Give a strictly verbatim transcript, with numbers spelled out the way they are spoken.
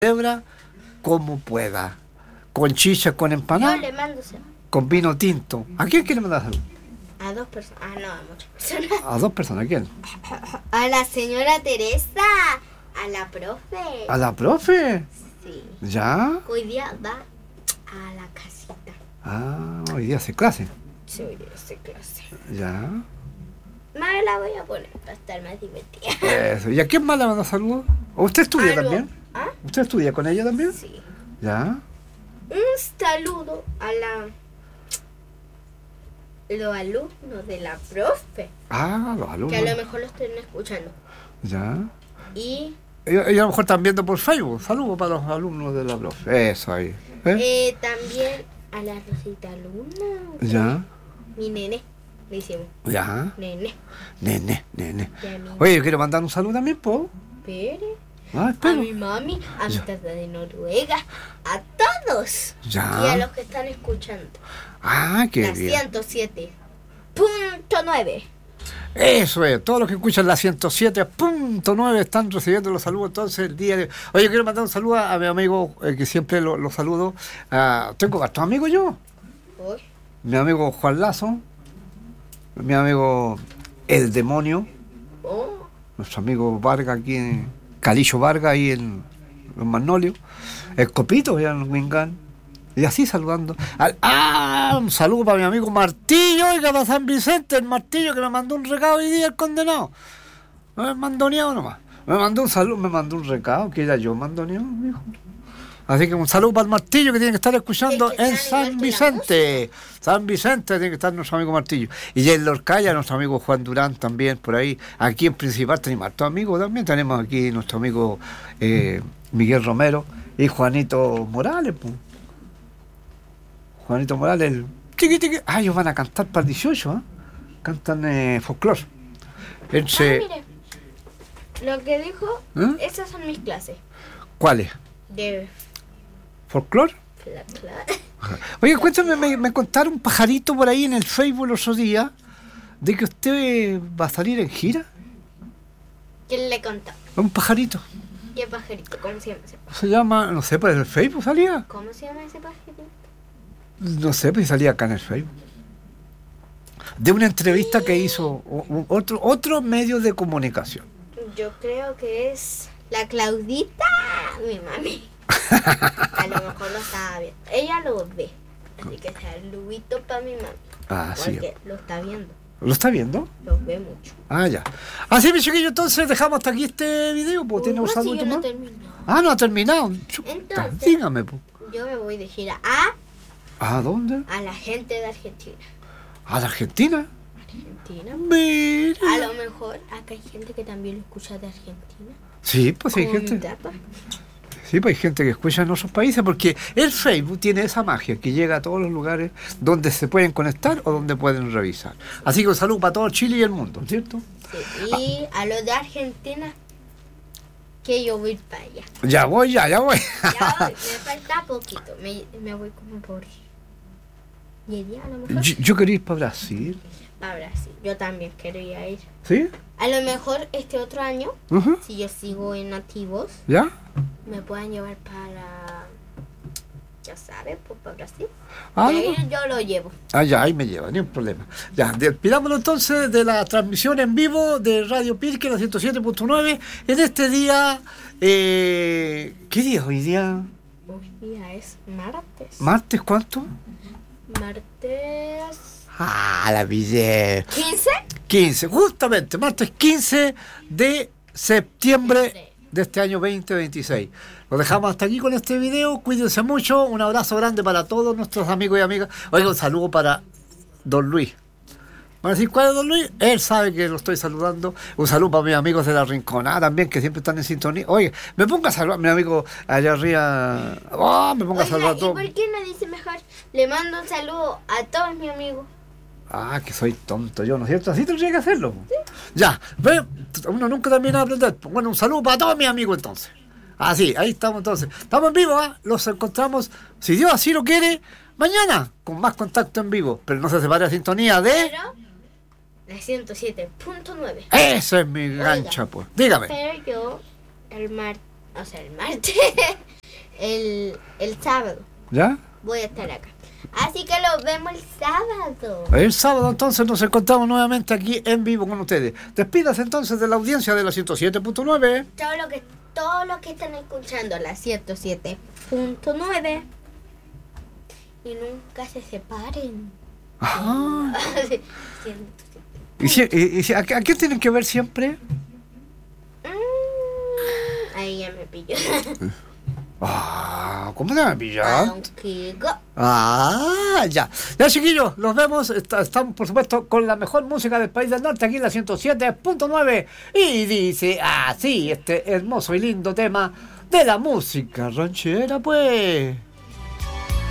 celebra como pueda. Con chicha, con empanada. Yo le mando salud. Con vino tinto. ¿A quién quiere mandar salud? A dos personas. Ah, no, a muchas personas. A dos personas, ¿a quién? A la señora Teresa. A la profe. ¿A la profe? Sí. ¿Ya? Hoy día va a la casita. Ah, hoy día hace clase. Sí, hoy día hace clase. ¿Ya? Más la voy a poner para estar más divertida. Eso. ¿Y a quién más le manda saludos? ¿O usted estudia Algo. también? ¿Ah? ¿Usted estudia con ella también? Sí. ¿Ya? Un saludo a la los alumnos de la profe. Ah, los Que alumnos. a lo mejor lo estén escuchando. ¿Ya? Y Ellos, ellos a lo mejor están viendo por Facebook. Saludos para los alumnos de la profe. Eso ahí. ¿Eh? eh, también a la Rosita Luna. ¿Ya? Mi nene. Le hicimos. ¿Ya? Nene. Nene, nene. Y a mi Oye, yo quiero mandar un saludo también, po. Pere. Ah, A espero. mi mami. A mi Ya. tata de Noruega. A todos. Ya. Y a los que están escuchando. Ah, qué La bien. ciento siete punto nueve. Eso es, todos los que escuchan la ciento siete punto nueve están recibiendo los saludos entonces el día de... Oye, quiero mandar un saludo a, a mi amigo, eh, que siempre lo, lo saludo. Ah, tengo hartos amigos yo. Uy. Mi amigo Juan Lazo, mi amigo El Demonio, Oh. nuestro amigo Vargas aquí en Calillo Vargas, ahí en Los Magnolios, el Copito, allá en Wingán, y así saludando. Al- ah, un saludo para mi amigo Martillo, oiga, para San Vicente, el Martillo que me mandó un recado hoy día, el condenado. No me mandoneado nomás. Me mandó un saludo, me mandó un recado, que era yo mandoneado, mijo. Así que un saludo para el Martillo que tiene que estar escuchando Es que en están San igual que la Vicente. San Vicente tiene que estar nuestro amigo Martillo. Y en Lorcaya, nuestro amigo Juan Durán también por ahí. Aquí en Principal tenemos hartos amigos también. Tenemos aquí nuestro amigo eh, Miguel Romero y Juanito Morales. Pues. Juanito Morales, el tiqui, tiqui. Ah, ellos van a cantar para el dieciocho, ¿eh? Cantan eh, folclore. Ese- Ah, mire. Lo que dijo, ¿Eh? esas son mis clases. ¿Cuál es? De ¿Folclore? fla, fla. Oye, cuéntame, me, me contaron un pajarito por ahí en el Facebook el otro día de que usted va a salir en gira. ¿Quién le contó? Un pajarito. ¿Qué pajarito? ¿Cómo se llama ese pajarito? Se llama, no sé, pues en el Facebook salía. ¿Cómo se llama ese pajarito? No sé, pues salía acá en el Facebook. De una entrevista que hizo o- o- otro, otro medio de comunicación. Yo creo que es la Claudita, mi mami. A lo mejor lo estaba viendo. Ella lo ve. Así que saludito para mi mami. Ah, sí. Porque lo está viendo. ¿Lo está viendo? Lo ve mucho. Ah, ya. Así, mi chiquillo, entonces dejamos hasta aquí este video. Pues, ¿tiene un Uy, si saludo yo no más? termino. Ah, no ha terminado. Chuta, Entonces- dígame, pues. Yo me voy de gira a, ¿A dónde? a la gente de Argentina. ¿A la Argentina? Argentina. Mira. A lo mejor acá hay gente que también lo escucha de Argentina. Sí, pues hay Como mi gente. tata. Sí, pues hay gente que escucha en otros países porque el Facebook tiene esa magia que llega a todos los lugares donde se pueden conectar o donde pueden revisar. Así que un saludo para todo Chile y el mundo, ¿cierto? Sí, y a los de Argentina, que yo voy para allá. Ya voy, ya, ya voy. Ya voy, me falta poquito. Me, me voy como por diez días a lo mejor. Yo, yo quería ir para Brasil. Para Brasil. Yo también quería ir. ¿Sí? A lo mejor este otro año, Ujú. si yo sigo en Nativos, ¿Ya? me puedan llevar para, ya sabes, pues para Brasil. Ah, Y no, ahí yo lo llevo. Ah, ya, ahí me lleva, ni un problema. Ya, despidámonos entonces de la transmisión en vivo de Radio Pirque, la ciento siete punto nueve, en este día, eh, ¿qué día es hoy día? Hoy día es martes. ¿Martes cuánto? Martes Ah, la pillé. quince. quince, justamente, martes quince de septiembre de este año veinte veintiséis. Lo dejamos hasta aquí con este video, cuídense mucho, un abrazo grande para todos nuestros amigos y amigas. Oiga, un saludo para Don Luis. ¿Van a decir cuál es Don Luis? Él sabe que lo estoy saludando. Un saludo para mis amigos de la Rinconada también, que siempre están en sintonía. Oye, me pongo a saludar a mi amigo allá arriba. Oh, me pongo a Oiga, saludar a ¿y todos. por qué no dice mejor? Le mando un saludo a todos mis amigos. Ah, que soy tonto yo, ¿no es cierto? Así tendría que hacerlo. ¿Sí? Ya, ve, uno nunca termina de aprender. Bueno, un saludo para todos mis amigos entonces. Así, ahí estamos entonces. Estamos en vivo, ¿ah? Los encontramos, si Dios así lo quiere, mañana, con más contacto en vivo. Pero no se separe la sintonía de... Pero la ciento siete punto nueve. Ese es mi gancha, pues. Dígame. Pero yo, el martes, o sea, el martes, el, el sábado. ¿Ya? Voy a estar acá. Así que los vemos el sábado. El sábado entonces nos encontramos nuevamente aquí en vivo con ustedes. Despídase entonces de la audiencia de la ciento siete punto nueve. Todo lo que, todos los que están escuchando la ciento siete punto nueve y nunca se separen. Ajá. ciento siete. ¿Y, si, y, y si- a, a qué tienen que ver siempre? Mm, ahí ya me pilló. Ah, ¿cómo te va a pillar? Aunque go- Ah, ya. Ya, chiquillos, los vemos. Est- Estamos, por supuesto, con la mejor música del país del norte, aquí en la ciento siete punto nueve. Y dice así, este hermoso y lindo tema de la música ranchera, pues.